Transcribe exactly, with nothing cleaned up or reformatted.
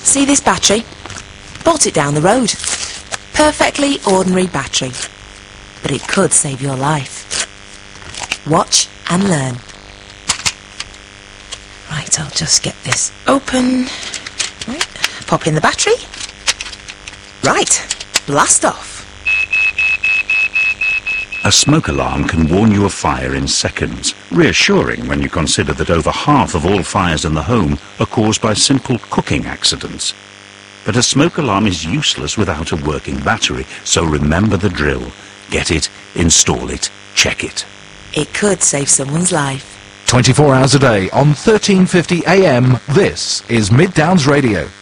See this battery? Bought it down the road. Perfectly ordinary battery. But it could save your life. Watch and learn. Right, I'll just get this open. Right, pop in the battery. Right, blast off. A smoke alarm can warn you of fire in seconds, reassuring when you consider that over half of all fires in the home are caused by simple cooking accidents. But a smoke alarm is useless without a working battery, so remember the drill. Get it, install it, check it. It could save someone's life. twenty-four hours a day on thirteen fifty A M, this is Mid Downs Radio.